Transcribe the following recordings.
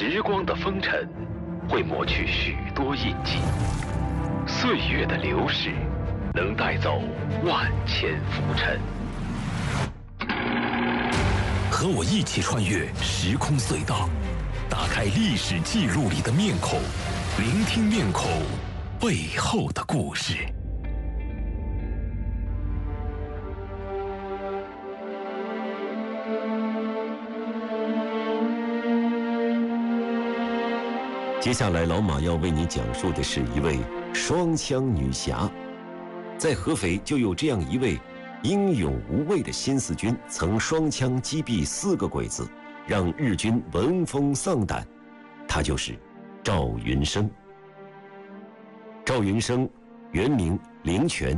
时光的风尘会抹去许多印记，岁月的流逝能带走万千浮尘。和我一起穿越时空隧道，打开历史记录里的面孔，聆听面孔背后的故事。接下来，老马要为你讲述的是一位双枪女侠。在合肥就有这样一位英勇无畏的新四军，曾双枪击毙4个鬼子，让日军闻风丧胆。他就是赵云生。赵云生原名林全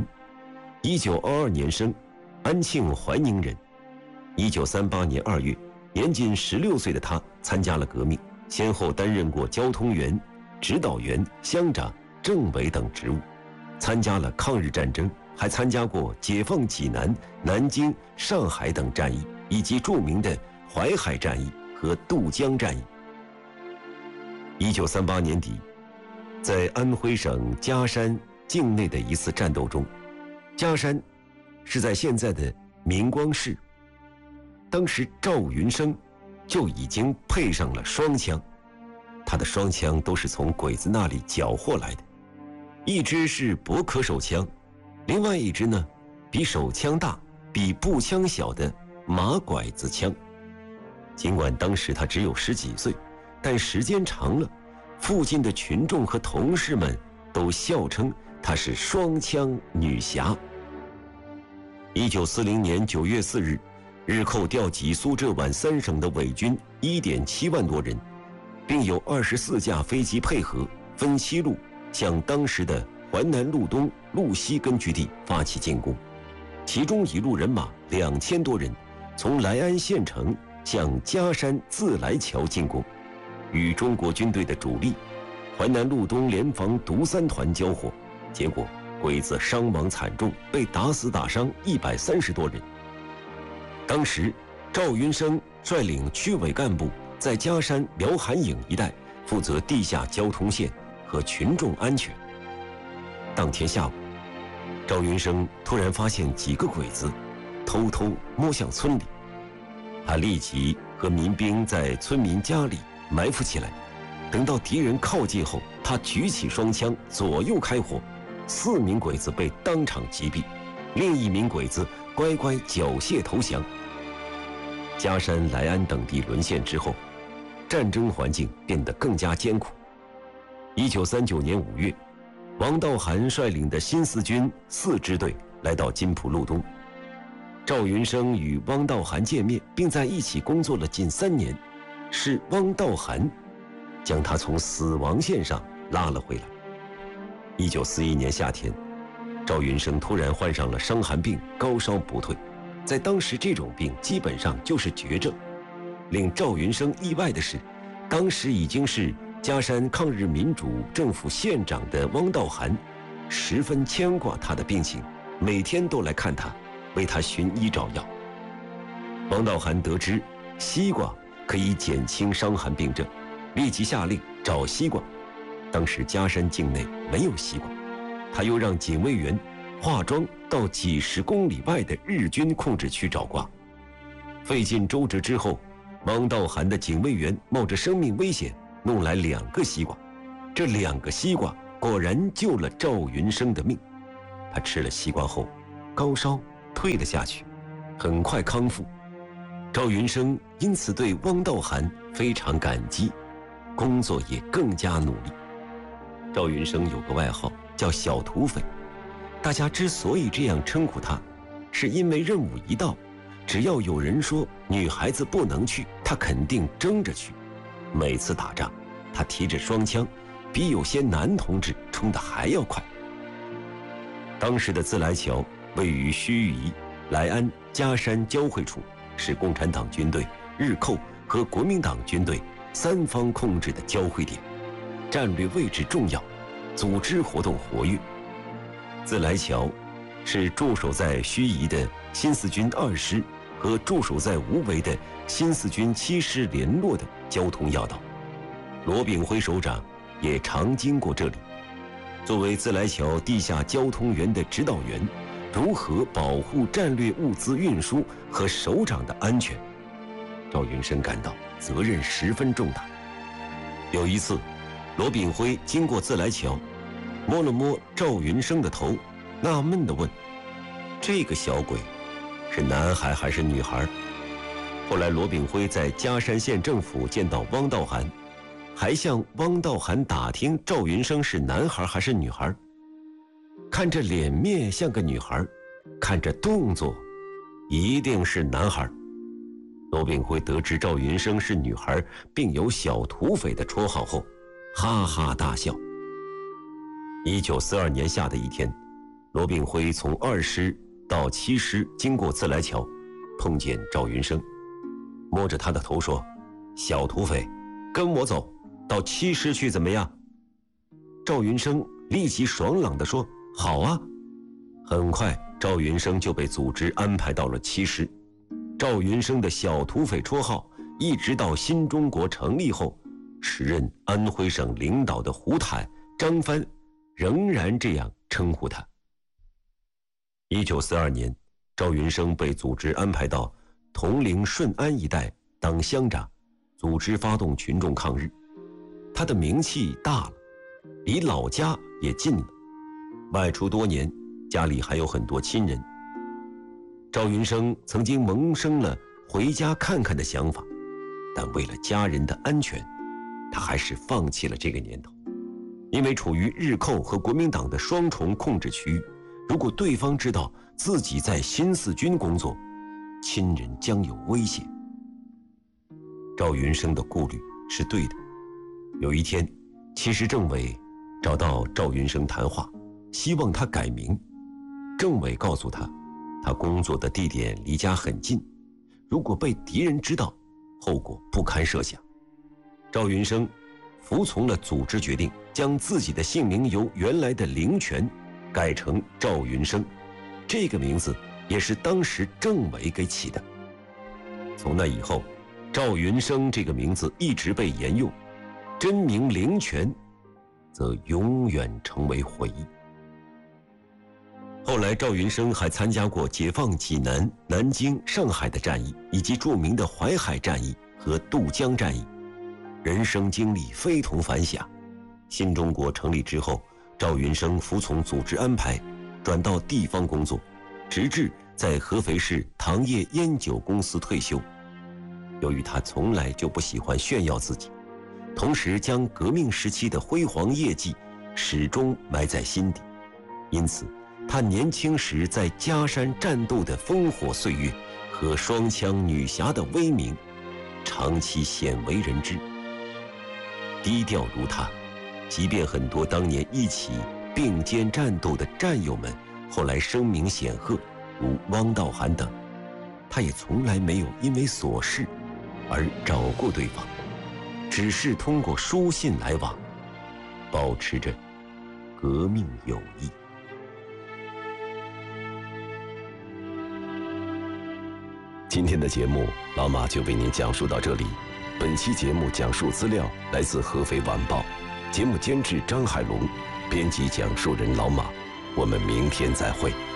，1922年生，安庆怀宁人。1938年2月，年仅16岁的他参加了革命，先后担任过交通员、指导员、乡长、政委等职务，参加了抗日战争，还参加过解放济南、南京、上海等战役，以及著名的淮海战役和渡江战役。1938年底，在安徽省嘉山境内的一次战斗中，嘉山是在现在的明光市，当时赵云生就已经配上了双枪，他的双枪都是从鬼子那里缴获来的，一支是驳壳手枪，另外一支呢比手枪大、比步枪小的马拐子枪。尽管当时他只有10几岁，但时间长了，附近的群众和同事们都笑称她是双枪女侠。1940年9月4日，日寇调集苏浙皖3省的伪军1.7万多人，并有24架飞机配合，分7路向当时的淮南路东、路西根据地发起进攻。其中一路人马2000多人从莱安县城向嘉山自来桥进攻，与中国军队的主力淮南路东联防独3团交火，结果鬼子伤亡惨重，被打死打伤130多人。当时赵云生率领区委干部在嘉山辽韩颍一带负责地下交通线和群众安全。当天下午，赵云生突然发现几个鬼子偷偷摸向村里，他立即和民兵在村民家里埋伏起来，等到敌人靠近后，他举起双枪左右开火，4名鬼子被当场击毙，另1名鬼子乖乖缴械投降。嘉山、莱安等地沦陷之后，战争环境变得更加艰苦。1939年5月，王道涵率领的新四军4支队来到金浦路东，赵云生与汪道涵见面，并在一起工作了近3年，是汪道涵将他从死亡线上拉了回来。1941年夏天，赵云生突然患上了伤寒病，高烧不退，在当时这种病基本上就是绝症。令赵云生意外的是，当时已经是嘉山抗日民主政府县长的汪道涵十分牵挂他的病情，每天都来看他，为他寻医找药。汪道涵得知西瓜可以减轻伤寒病症，立即下令找西瓜。当时嘉山境内没有西瓜，他又让警卫员化妆到几10公里外的日军控制区找瓜。费尽周折之后，汪道涵的警卫员冒着生命危险弄来2个西瓜，这2个西瓜果然救了赵云生的命。他吃了西瓜后，高烧退了下去，很快康复。赵云生因此对汪道涵非常感激，工作也更加努力。赵云生有个外号叫小土匪，大家之所以这样称呼他，是因为任务一到，只要有人说女孩子不能去，他肯定争着去。每次打仗，他提着双枪，比有些男同志冲得还要快。当时的自来桥位于盱眙、莱安、嘉山交汇处，是共产党军队、日寇和国民党军队3方控制的交汇点，战略位置重要，组织活动活跃。自来桥是驻守在盱眙的新四军2师和驻守在无为的新四军7师联络的交通要道。 罗炳辉首长也常经过这里。作为自来桥地下交通员的指导员，如何保护战略物资运输和首长的安全，赵云生感到责任十分重大。有一次，罗炳辉经过自来桥，摸了摸赵云生的头，纳闷地问：“这个小鬼是男孩还是女孩？”后来罗炳辉在嘉山县政府见到汪道涵，还向汪道涵打听赵云生是男孩还是女孩。看着脸面像个女孩，看着动作一定是男孩。罗炳辉得知赵云生是女孩，并有小土匪的绰号后，哈哈大笑。1942年夏的一天，罗炳辉从2师到7师经过自来桥，碰见赵云生，摸着他的头说：“小土匪，跟我走到7师去怎么样？”赵云生立即爽朗地说：“好啊。”很快赵云生就被组织安排到了7师。赵云生的小土匪绰号一直到新中国成立后，时任安徽省领导的胡坦、张帆仍然这样称呼他。1942年，赵云生被组织安排到铜陵顺安一带当乡长，组织发动群众抗日。他的名气大了，离老家也近了，外出多年，家里还有很多亲人。赵云生曾经萌生了回家看看的想法，但为了家人的安全，他还是放弃了这个念头。因为处于日寇和国民党的双重控制区域，如果对方知道自己在新四军工作，亲人将有危险。赵云生的顾虑是对的。有一天，7师政委找到赵云生谈话，希望他改名。政委告诉他，他工作的地点离家很近，如果被敌人知道，后果不堪设想。赵云生服从了组织决定，将自己的姓名由原来的林全改成赵云生，这个名字也是当时政委给起的。从那以后，赵云生这个名字一直被沿用，真名林全则永远成为回忆。后来赵云生还参加过解放济南、南京、上海的战役，以及著名的淮海战役和渡江战役，人生经历非同凡响。新中国成立之后，赵云生服从组织安排，转到地方工作，直至在合肥市糖业烟酒公司退休。由于他从来就不喜欢炫耀自己，同时将革命时期的辉煌业绩始终埋在心底，因此他年轻时在嘉山战斗的烽火岁月和双枪女侠的威名，长期鲜为人知。低调如他，即便很多当年一起并肩战斗的战友们后来声名显赫，如汪道涵等，他也从来没有因为琐事而找过对方，只是通过书信来往，保持着革命友谊。今天的节目，老马就为您讲述到这里。本期节目讲述资料来自合肥晚报，节目监制张海龙，编辑讲述人老马。我们明天再会。